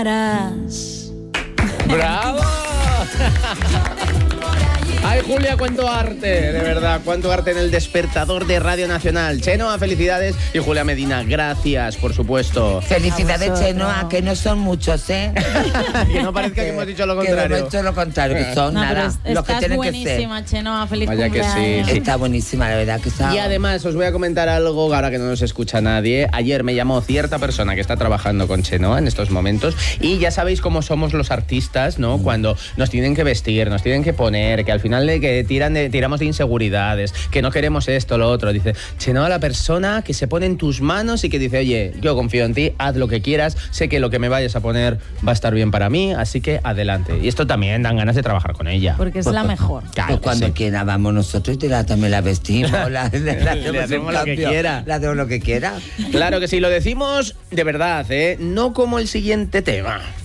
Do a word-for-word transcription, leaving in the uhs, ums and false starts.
¡Bravo! Ay, Julia, cuánto arte, de verdad, cuánto arte en el despertador de Radio Nacional. Chenoa, felicidades. Y Julia Medina, gracias, por supuesto. Felicidades, Chenoa, que no son muchos, ¿eh? Que no parezca que hemos dicho lo Que contrario. hemos dicho lo contrario, que son No, nada, pero lo que estás tienen que ser. buenísima, Chenoa, feliz Vaya que sí, cumpleaños. sí. Está buenísima, la verdad que está. Y además os voy a comentar algo ahora que no nos escucha nadie. Ayer me llamó cierta persona que está trabajando con Chenoa en estos momentos y ya sabéis cómo somos los artistas, ¿no? Mm. Cuando nos tienen que vestir, nos tienen que poner, que al final de que tiran de, tiramos de inseguridades, que no queremos esto, lo otro. Dice, Chenoa, la persona que se pone en tus manos y que dice, oye, yo confío en ti, haz lo que quieras, sé que lo que me vayas a poner va a estar bien para mí, así que adelante. Y esto también dan ganas de trabajar con ella. Porque es la mejor. Claro, pues cuando sí. quiera vamos nosotros y la, también la vestimos, la, la, la Le hacemos lo que quiera. La hacemos lo que quiera. Claro que sí, lo decimos de verdad, ¿eh? No como el siguiente tema.